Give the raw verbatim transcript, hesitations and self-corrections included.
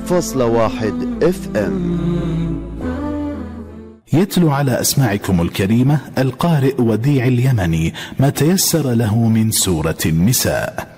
فاصلة واحد اف ام. يتلو على أسماعكم الكريمة القارئ وديع اليمني ما تيسر له من سورة النساء.